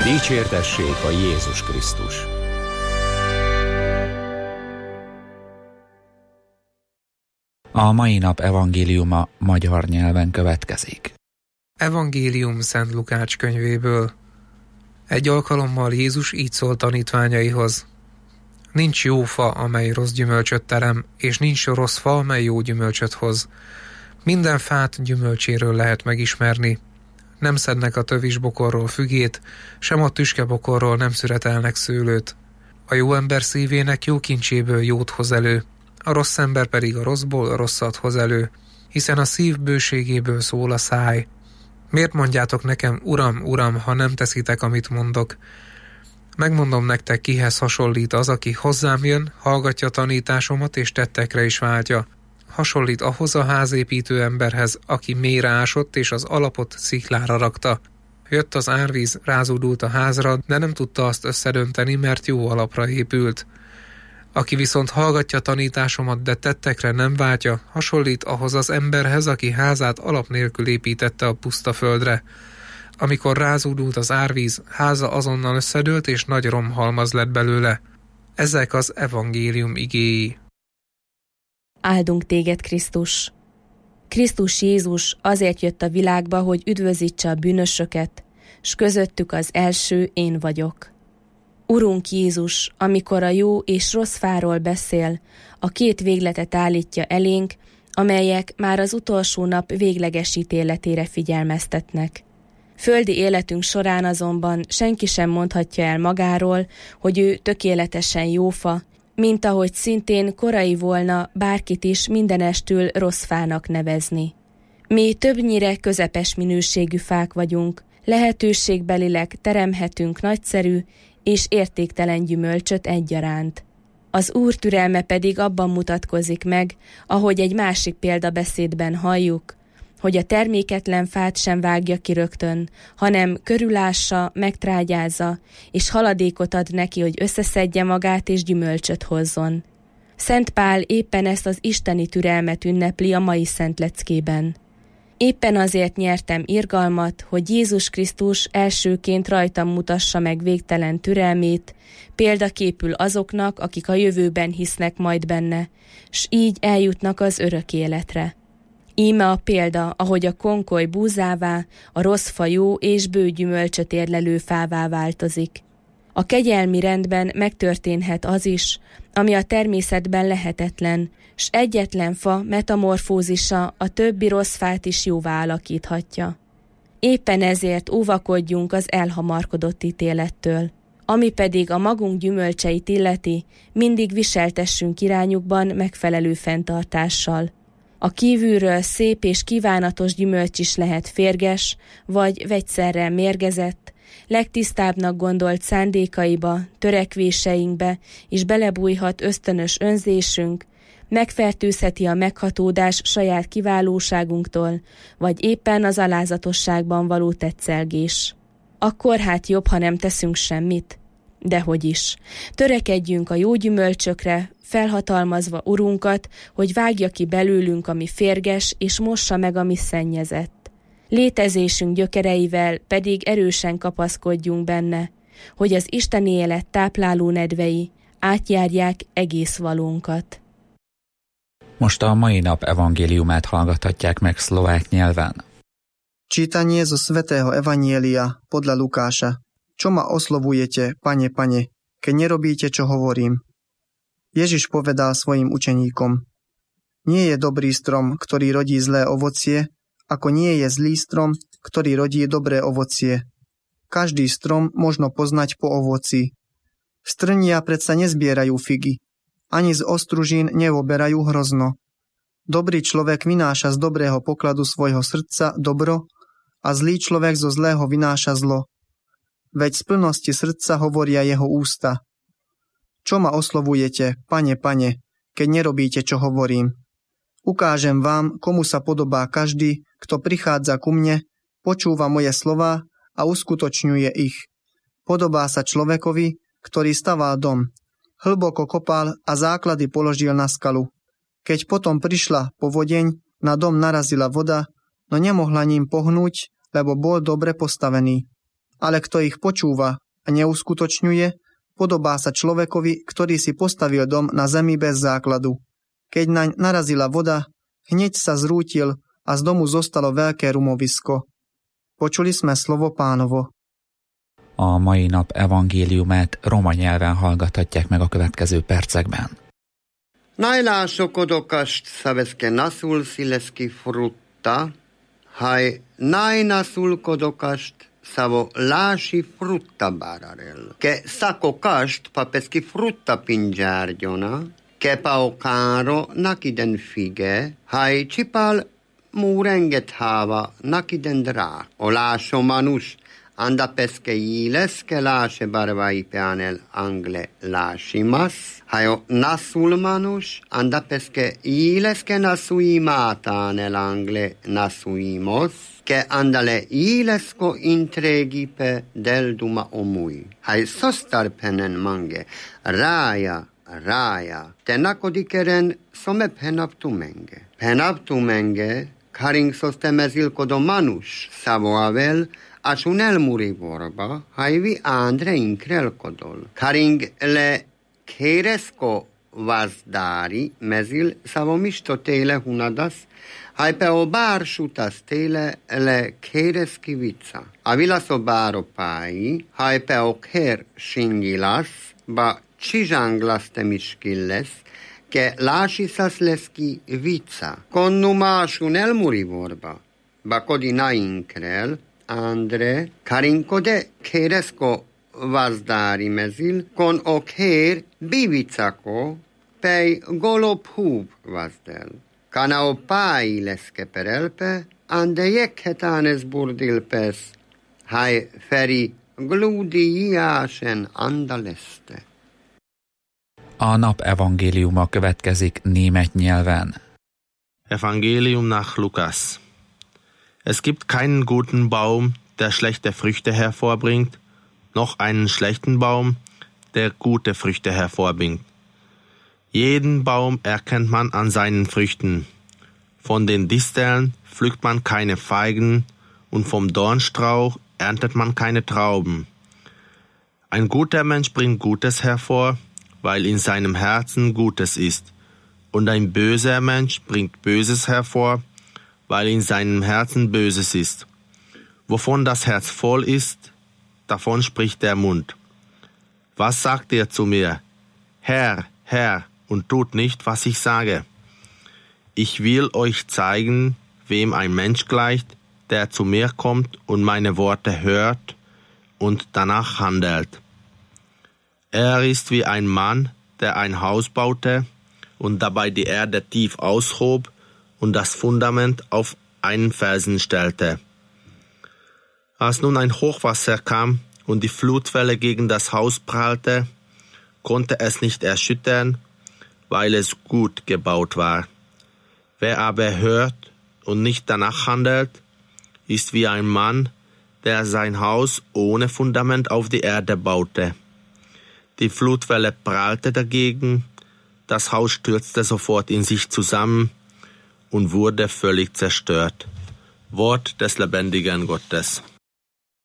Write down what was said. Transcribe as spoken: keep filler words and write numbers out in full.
Dicsértessék a Jézus Krisztus! A mai nap evangéliuma magyar nyelven következik. Evangélium Szent Lukács könyvéből. Egy alkalommal Jézus így szólt tanítványaihoz: Nincs jó fa, amely rossz gyümölcsöt terem, és nincs rossz fa, amely jó gyümölcsöt hoz. Minden fát gyümölcséről lehet megismerni. Nem szednek a tövisbokorról fügét, sem a tüskebokorról nem szüretelnek szőlőt. A jó ember szívének jó kincséből jót hoz elő, a rossz ember pedig a rosszból a rosszat hoz elő, hiszen a szív bőségéből szól a száj. Miért mondjátok nekem, Uram, Uram, ha nem teszitek, amit mondok? Megmondom nektek, kihez hasonlít az, aki hozzám jön, hallgatja tanításomat és tettekre is váltja. Hasonlít ahhoz a házépítő emberhez, aki mélyre ásott és az alapot sziklára rakta. Jött az árvíz, rázódult a házra, de nem tudta azt összedönteni, mert jó alapra épült. Aki viszont hallgatja tanításomat, de tettekre nem váltja, hasonlít ahhoz az emberhez, aki házát alap nélkül építette a puszta földre. Amikor rázódult az árvíz, háza azonnal összedőlt, és nagy romhalmaz lett belőle. Ezek az evangélium igéi. Áldunk téged, Krisztus! Krisztus Jézus azért jött a világba, hogy üdvözítse a bűnösöket, s közöttük az első én vagyok. Urunk Jézus, amikor a jó és rossz fáról beszél, a két végletet állítja elénk, amelyek már az utolsó nap végleges ítéletére figyelmeztetnek. Földi életünk során azonban senki sem mondhatja el magáról, hogy ő tökéletesen jó fa, mint ahogy szintén korai volna bárkit is mindenestül rossz fának nevezni. Mi többnyire közepes minőségű fák vagyunk, lehetőségbelileg teremhetünk nagyszerű és értéktelen gyümölcsöt egyaránt. Az Úr türelme pedig abban mutatkozik meg, ahogy egy másik példabeszédben halljuk, hogy a terméketlen fát sem vágja ki rögtön, hanem körülássa, megtrágyázza, és haladékot ad neki, hogy összeszedje magát és gyümölcsöt hozzon. Szent Pál éppen ezt az isteni türelmet ünnepli a mai szent leckében. Éppen azért nyertem irgalmat, hogy Jézus Krisztus elsőként rajtam mutassa meg végtelen türelmét, példaképül azoknak, akik a jövőben hisznek majd benne, s így eljutnak az örök életre. Íme a példa, ahogy a konkoly búzává, a rossz fa jó és bő gyümölcsöt érlelő fává változik. A kegyelmi rendben megtörténhet az is, ami a természetben lehetetlen, s egyetlen fa metamorfózisa a többi rossz fát is jóvá alakíthatja. Éppen ezért óvakodjunk az elhamarkodott ítélettől. Ami pedig a magunk gyümölcseit illeti, mindig viseltessünk irányukban megfelelő fenntartással. A kívülről szép és kívánatos gyümölcs is lehet férges, vagy vegyszerrel mérgezett, legtisztábbnak gondolt szándékaiba, törekvéseinkbe is belebújhat ösztönös önzésünk, megfertőzheti a meghatódás saját kiválóságunktól, vagy éppen az alázatosságban való tetszelgés. Akkor hát jobb, ha nem teszünk semmit? Dehogy is. Törekedjünk a jó gyümölcsökre, felhatalmazva Urunkat, hogy vágja ki belőlünk, ami férges, és mossa meg, ami szennyezett. Létezésünk gyökereivel pedig erősen kapaszkodjunk benne, hogy az isteni élet tápláló nedvei átjárják egész valónkat. Most a mai nap evangéliumát hallgathatják meg szlovák nyelven. Čítanie zo svätého evanjelia podľa Lukáša. Čo ma oslovujete, Pane, Pane, keď nerobíte, čo hovorím? Ježiš povedal svojim učeníkom: Nie je dobrý strom, ktorý rodí zlé ovocie, ako nie je zlý strom, ktorý rodí dobré ovocie. Každý strom možno poznať po ovoci. Z trnia predsa nezbierajú figy, ani z ostružín neoberajú hrozno. Dobrý človek vynáša z dobrého pokladu svojho srdca dobro a zlý človek zo zlého vynáša zlo. Veď z plnosti srdca hovoria jeho ústa. Čo ma oslovujete, Pane, Pane, keď nerobíte, čo hovorím? Ukážem vám, komu sa podobá každý, kto prichádza ku mne, počúva moje slová a uskutočňuje ich. Podobá sa človekovi, ktorý staval dom. Hlboko kopal a základy položil na skalu. Keď potom prišla povodeň, na dom narazila voda, no nemohla ním pohnúť, lebo bol dobre postavený. ale kto ich počúva a neuskutočňuje, podobá sa človekovi, ktorý si postavil dom na zemi bez základu. Keď naň narazila voda, hneď sa zrútil a z domu zostalo veľké rumovisko. Počuli sme slovo Pánovo. A mai nap evangéliumát roma nyelven hallgathatják meg a következő percekben. Najlásokodokast saveske nasul sileski frutta, hai najnasulkodokast savo lási frutta bararel. Ke sakokast papeski frutta pingiardiona, ke paokaro nakiden fige, hai cipal muurenget hava nakiden drák. O láso manus anda pesche iles ke láse barvai peanel angle lásimas, hajo nasul manus anda pesche iles ke nasuimatanel angle nasuimos, ke andale ilesko intregipe del duma omui. Hai sostarpenen mange, rája, rája, te nakodikeren some penaptumenge. Penaptumenge, karing sostemezilkodo manus, savoavel, asunel muri vorba, haivi andre inkrelkodol. Karing le keresko vazdari, mezil savomisto tele hunadas, hai pe obar šutas tele le kereski vica. Avilas obaro pai, hai pe oker šingilas, ba čižanglas temiškilles, ke lašisas leski vica. Kon numa asunel muri vorba, ba kodina inkrel, Andre, karinkode keresko vazdari mezil, kon oker bivicako pej golopub vazdel. Kana opai leske perelpe, ande jekhetanes burdilpes, hai feri gludi jásen andaleste. A nap evangéliuma következik német nyelven. Evangelium nach Lukas. Es gibt keinen guten Baum, der schlechte Früchte hervorbringt, noch einen schlechten Baum, der gute Früchte hervorbringt. Jeden Baum erkennt man an seinen Früchten. Von den Disteln pflückt man keine Feigen und vom Dornstrauch erntet man keine Trauben. Ein guter Mensch bringt Gutes hervor, weil in seinem Herzen Gutes ist. Und ein böser Mensch bringt Böses hervor, weil in seinem Herzen Böses ist. Wovon das Herz voll ist, davon spricht der Mund. Was sagt ihr zu mir? Herr, Herr, und tut nicht, was ich sage. Ich will euch zeigen, wem ein Mensch gleicht, der zu mir kommt und meine Worte hört und danach handelt. Er ist wie ein Mann, der ein Haus baute und dabei die Erde tief aushob und das Fundament auf einen Felsen stellte. Als nun ein Hochwasser kam und die Flutwelle gegen das Haus prallte, konnte es nicht erschüttern, weil es gut gebaut war. Wer aber hört und nicht danach handelt, ist wie ein Mann, der sein Haus ohne Fundament auf die Erde baute. Die Flutwelle prallte dagegen, das Haus stürzte sofort in sich zusammen und wurde völlig zerstört. Wort des lebendigen Gottes.